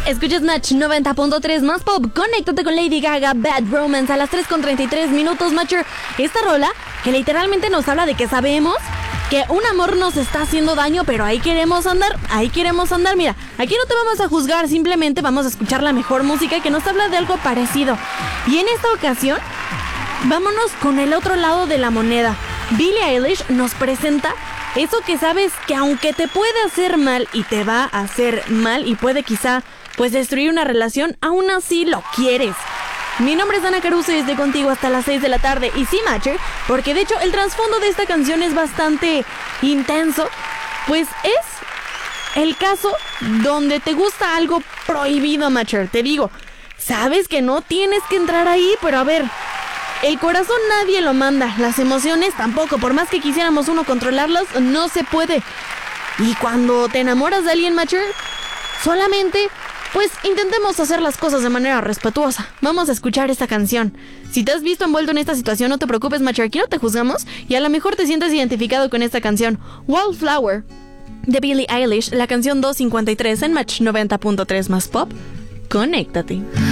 Escuchas Match 90.3 más pop. Conéctate con Lady Gaga, Bad Romance a las 3:33 minutos, Matcher. Esta rola que literalmente nos habla de que sabemos que un amor nos está haciendo daño, pero ahí queremos andar. Mira, aquí no te vamos a juzgar, simplemente vamos a escuchar la mejor música que nos habla de algo parecido. Y en esta ocasión, vámonos con el otro lado de la moneda. Billie Eilish nos presenta eso que sabes que aunque te puede hacer mal y te va a hacer mal y puede quizá pues destruir una relación, aún así lo quieres. Mi nombre es Ana Caruso y estoy contigo hasta las 6 de la tarde. Y sí, Matcher, porque de hecho el trasfondo de esta canción es bastante intenso, pues es el caso donde te gusta algo prohibido, Matcher. Te digo, sabes que no tienes que entrar ahí, pero a ver, el corazón nadie lo manda, las emociones tampoco, por más que quisiéramos uno controlarlas, no se puede. Y cuando te enamoras de alguien, Matcher, solamente pues intentemos hacer las cosas de manera respetuosa. Vamos a escuchar esta canción. Si te has visto envuelto en esta situación, no te preocupes, Matcher, aquí no te juzgamos y a lo mejor te sientes identificado con esta canción. Wildflower de Billie Eilish, la canción 253 en Match 90.3 más pop. Conéctate.